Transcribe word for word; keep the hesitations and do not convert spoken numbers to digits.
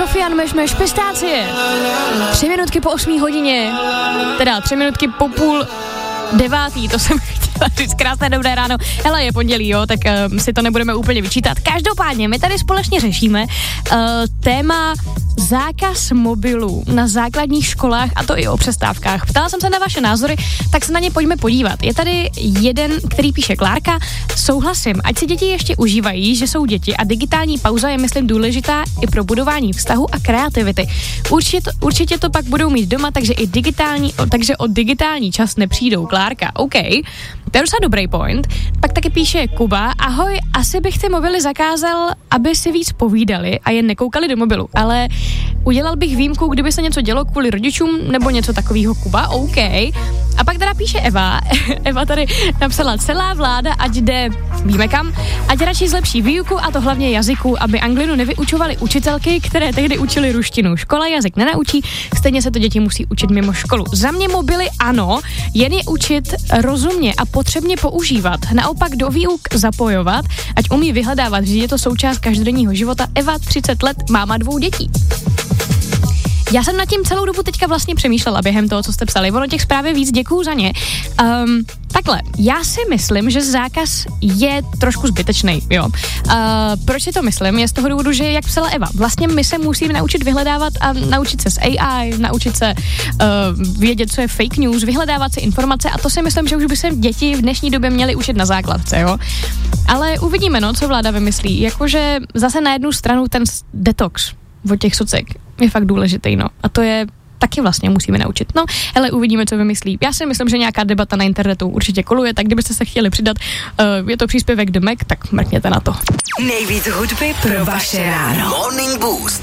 Sofian Mešmeš, Pistácie. Tři minutky po osmý hodině, teda tři minutky po půl devátý, to jsem chtěla říct, krásné dobré ráno. Hele, je pondělí, jo, tak uh, si to nebudeme úplně vyčítat. Každopádně, my tady společně řešíme uh, téma zákaz mobilů na základních školách, a to i o přestávkách. Ptala jsem se na vaše názory, tak se na ně pojďme podívat. Je tady jeden, který píše: Klárka, souhlasím, ať si děti ještě užívají, že jsou děti a digitální pauza je, myslím, důležitá i pro budování vztahu a kreativity. Určitě to, určitě to pak budou mít doma, takže i digitální, takže o digitální čas nepřijdou. Klárka, OK. To je docela dobrý point. Pak taky píše Kuba: ahoj, asi bych ty mobily zakázal, aby si víc povídali a jen nekoukali do mobilu, ale udělal bych výjimku, kdyby se něco dělo kvůli rodičům nebo něco takového. Kuba, OK. A pak teda píše Eva. Eva tady napsala: celá vláda, ať jde, víme kam, ať radši zlepší výuku, a to hlavně jazyku, aby anglinu nevyučovaly učitelky, které tehdy učily ruštinu. Škola jazyk nenaučí, stejně se to děti musí učit mimo školu. Za mě mobily ano, jen je učit rozumně a potřebně používat. Naopak do výuk zapojovat, ať umí vyhledávat, že je to součást každodenního života. Eva, třicet let, máma dvou dětí. Já jsem nad tím celou dobu teďka vlastně přemýšlela během toho, co jste psali. Ono těch zpráv je víc, děkuju za ně. Um, takhle, já si myslím, že zákaz je trošku zbytečný, jo. Uh, proč si to myslím? Je z toho důvodu, že jak psala Eva, vlastně my se musíme naučit vyhledávat a naučit se s A I, naučit se uh, vědět, co je fake news, vyhledávat si informace, a to si myslím, že už by se děti v dnešní době měly učit na základce, jo. Ale uvidíme, no, co vláda vymyslí. Jakože zase na jednu stranu ten detox od těch socek je fakt důležitý, no. A to je taky vlastně musíme naučit. No, ale uvidíme, co vymyslí. Já si myslím, že nějaká debata na internetu určitě koluje, tak kdybyste se chtěli přidat, uh, je to příspěvek The Mac, tak mrkněte na to. Nejvíc hudby pro vaše ráno. Morning Boost.